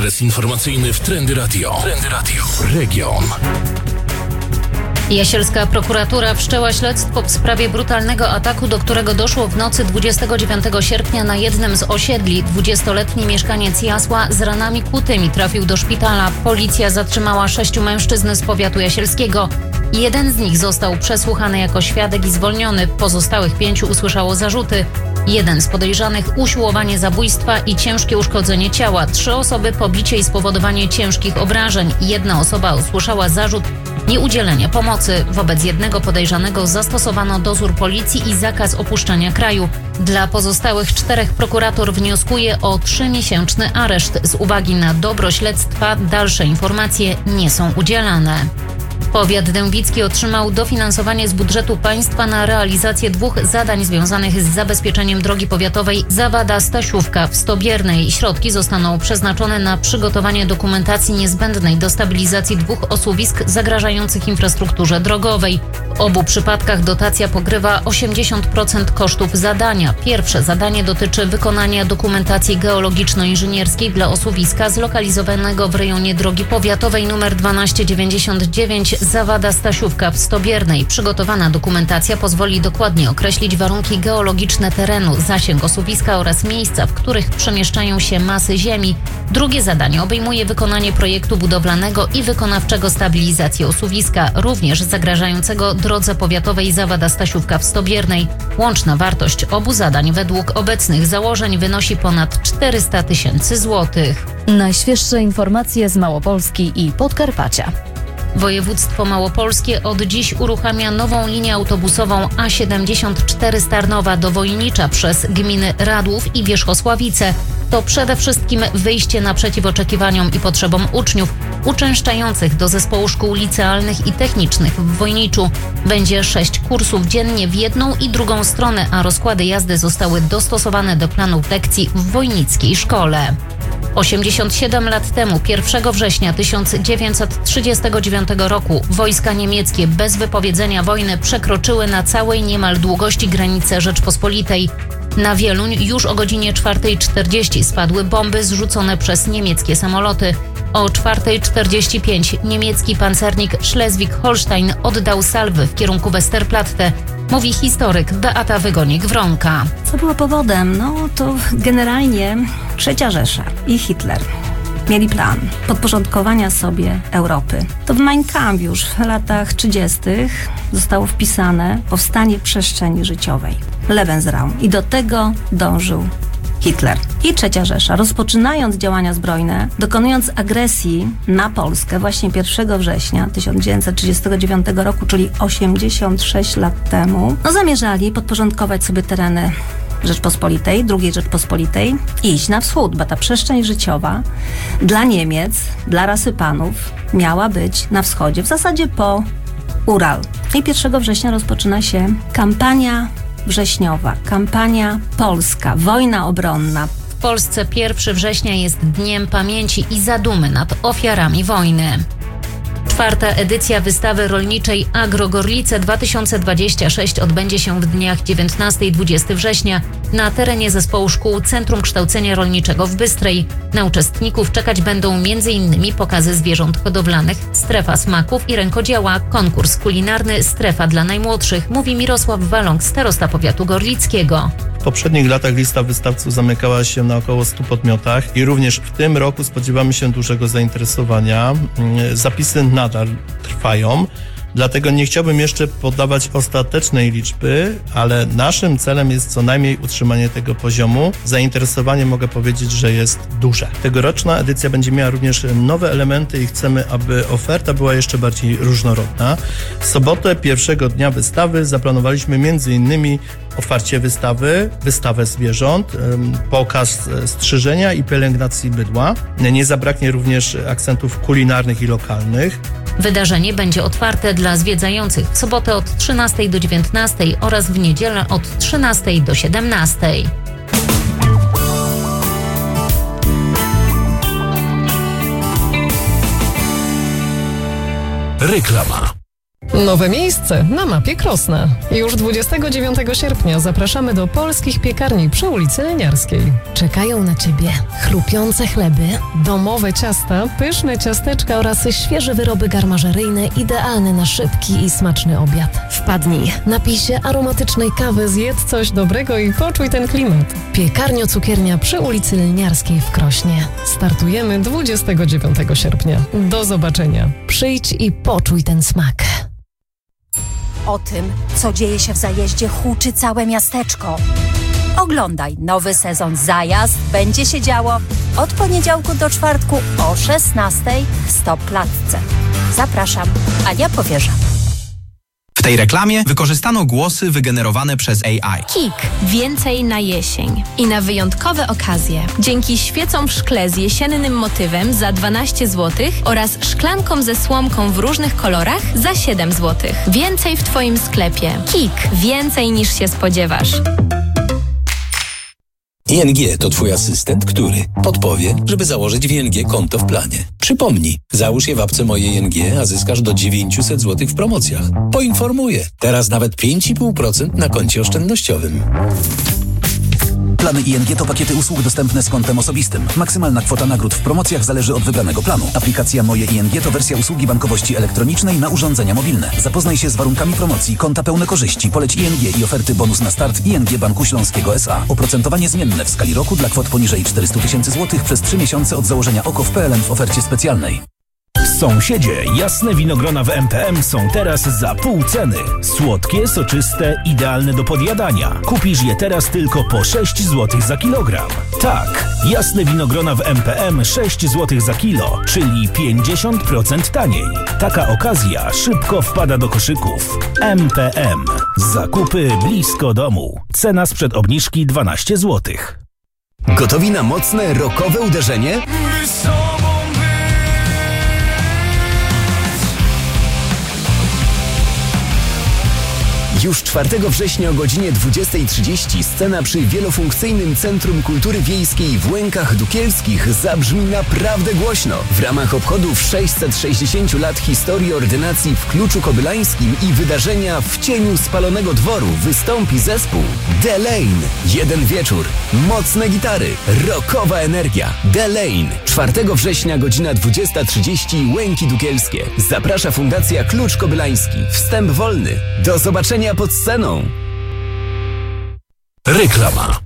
Adres informacyjny w Trendy Radio. Trendy Radio. Region. Jasielska prokuratura wszczęła śledztwo w sprawie brutalnego ataku, do którego doszło w nocy 29 sierpnia na jednym z osiedli. 20-letni mieszkaniec Jasła z ranami kłutymi trafił do szpitala. Policja zatrzymała 6 mężczyzn z powiatu jasielskiego. Jeden z nich został przesłuchany jako świadek i zwolniony. Pozostałych 5 usłyszało zarzuty. Jeden z podejrzanych usiłowanie zabójstwa i ciężkie uszkodzenie ciała. 3 osoby pobicie i spowodowanie ciężkich obrażeń. 1 osoba usłyszała zarzut nieudzielenia pomocy. Wobec jednego podejrzanego zastosowano dozór policji i zakaz opuszczania kraju. Dla pozostałych 4 prokurator wnioskuje o 3-miesięczny areszt. Z uwagi na dobro śledztwa dalsze informacje nie są udzielane. Powiat dębicki otrzymał dofinansowanie z budżetu państwa na realizację 2 zadań związanych z zabezpieczeniem drogi powiatowej Zawada-Stasiówka w Stobiernej. Środki zostaną przeznaczone na przygotowanie dokumentacji niezbędnej do stabilizacji 2 osuwisk zagrażających infrastrukturze drogowej. W obu przypadkach dotacja pokrywa 80% kosztów zadania. Pierwsze zadanie dotyczy wykonania dokumentacji geologiczno-inżynierskiej dla osuwiska zlokalizowanego w rejonie drogi powiatowej nr 1299 Zawada-Stasiówka w Stobiernej. Przygotowana dokumentacja pozwoli dokładnie określić warunki geologiczne terenu, zasięg osuwiska oraz miejsca, w których przemieszczają się masy ziemi. Drugie zadanie obejmuje wykonanie projektu budowlanego i wykonawczego stabilizacji osuwiska, również zagrażającego drodze powiatowej Zawada-Stasiówka w Stobiernej. Łączna wartość obu zadań według obecnych założeń wynosi ponad 400 000 złotych. Najświeższe informacje z Małopolski i Podkarpacia. Województwo małopolskie od dziś uruchamia nową linię autobusową A74 z Tarnowa do Wojnicza przez gminy Radłów i Wierzchosławice. To przede wszystkim wyjście naprzeciw oczekiwaniom i potrzebom uczniów uczęszczających do zespołu szkół licealnych i technicznych w Wojniczu. Będzie 6 kursów dziennie w jedną i drugą stronę, a rozkłady jazdy zostały dostosowane do planów lekcji w wojnickiej szkole. 87 lat temu, 1 września 1939 roku, wojska niemieckie bez wypowiedzenia wojny przekroczyły na całej niemal długości granicy Rzeczpospolitej. Na Wieluń już o godzinie 4:40 spadły bomby zrzucone przez niemieckie samoloty. O 4:45 niemiecki pancernik Schleswig-Holstein oddał salwy w kierunku Westerplatte, mówi historyk Beata Wygonik-Wronka. Co było powodem? No to generalnie III Rzesza i Hitler mieli plan podporządkowania sobie Europy. To w Mein Kampf już w latach 30. zostało wpisane powstanie przestrzeni życiowej, Lebensraum, i do tego dążył Hitler i III Rzesza, rozpoczynając działania zbrojne, dokonując agresji na Polskę właśnie 1 września 1939 roku, czyli 86 lat temu, zamierzali podporządkować sobie tereny Rzeczpospolitej, II Rzeczpospolitej i iść na wschód, bo ta przestrzeń życiowa dla Niemiec, dla rasy panów miała być na wschodzie, w zasadzie po Ural. I 1 września rozpoczyna się kampania wrześniowa, kampania polska, wojna obronna. W Polsce 1 września jest dniem pamięci i zadumy nad ofiarami wojny. 4. edycja wystawy rolniczej Agrogorlice 2026 odbędzie się w dniach 19 i 20 września na terenie zespołu szkół Centrum Kształcenia Rolniczego w Bystrej. Na uczestników czekać będą m.in. pokazy zwierząt hodowlanych, strefa smaków i rękodzieła, konkurs kulinarny, strefa dla najmłodszych, mówi Mirosław Waląg, starosta powiatu gorlickiego. W poprzednich latach lista wystawców zamykała się na około 100 podmiotach i również w tym roku spodziewamy się dużego zainteresowania. Zapisy nadal trwają, dlatego nie chciałbym jeszcze podawać ostatecznej liczby, ale naszym celem jest co najmniej utrzymanie tego poziomu. Zainteresowanie, mogę powiedzieć, że jest duże. Tegoroczna edycja będzie miała również nowe elementy i chcemy, aby oferta była jeszcze bardziej różnorodna. W sobotę pierwszego dnia wystawy zaplanowaliśmy m.in. otwarcie wystawy, wystawę zwierząt, pokaz strzyżenia i pielęgnacji bydła. Nie zabraknie również akcentów kulinarnych i lokalnych. Wydarzenie będzie otwarte dla zwiedzających w sobotę od 13 do 19 oraz w niedzielę od 13 do 17. Reklama. Nowe miejsce na mapie Krosna. Już 29 sierpnia zapraszamy do polskich piekarni przy ulicy Leniarskiej. Czekają na Ciebie chrupiące chleby, domowe ciasta, pyszne ciasteczka oraz świeże wyroby garmażeryjne idealne na szybki i smaczny obiad. Wpadnij, napij się aromatycznej kawy, zjedz coś dobrego i poczuj ten klimat. Piekarnio-cukiernia przy ulicy Leniarskiej w Krośnie. Startujemy 29 sierpnia. Do zobaczenia. Przyjdź i poczuj ten smak. O tym, co dzieje się w zajeździe, huczy całe miasteczko. Oglądaj nowy sezon Zajazd. Będzie się działo od poniedziałku do czwartku o 16:00 w Stop-Klatce. Zapraszam, Ania Powierza. W tej reklamie wykorzystano głosy wygenerowane przez AI. KIK. Więcej na jesień. I na wyjątkowe okazje. Dzięki świecom w szkle z jesiennym motywem za 12 zł oraz szklankom ze słomką w różnych kolorach za 7 zł. Więcej w Twoim sklepie. KIK. Więcej niż się spodziewasz. ING to Twój asystent, który podpowie, żeby założyć w ING konto w planie. Przypomnij, załóż je w apce Moje ING, a zyskasz do 900 zł w promocjach. Poinformuję, teraz nawet 5,5% na koncie oszczędnościowym. Plany ING to pakiety usług dostępne z kontem osobistym. Maksymalna kwota nagród w promocjach zależy od wybranego planu. Aplikacja Moje ING to wersja usługi bankowości elektronicznej na urządzenia mobilne. Zapoznaj się z warunkami promocji, konta pełne korzyści, poleć ING i oferty bonus na start ING Banku Śląskiego S.A. Oprocentowanie zmienne w skali roku dla kwot poniżej 400 000 zł przez 3 miesiące od założenia OKO w PLN w ofercie specjalnej. Sąsiedzie, jasne winogrona w MPM są teraz za pół ceny. Słodkie, soczyste, idealne do podjadania. Kupisz je teraz tylko po 6 zł za kilogram. Tak, jasne winogrona w MPM 6 zł za kilo, czyli 50% taniej. Taka okazja szybko wpada do koszyków. MPM. Zakupy blisko domu. Cena sprzed obniżki 12 zł. Gotowi na mocne, rockowe uderzenie? Już 4 września o godzinie 20:30 scena przy wielofunkcyjnym Centrum Kultury Wiejskiej w Łękach Dukielskich zabrzmi naprawdę głośno. W ramach obchodów 660 lat historii ordynacji w Kluczu Kobylańskim i wydarzenia w cieniu spalonego dworu wystąpi zespół The Lane. Jeden wieczór, mocne gitary, rockowa energia. The Lane. 4 września godzina 20:30 Łęki Dukielskie. Zaprasza Fundacja Klucz Kobylański. Wstęp wolny. Do zobaczenia pod sceną. Reklama.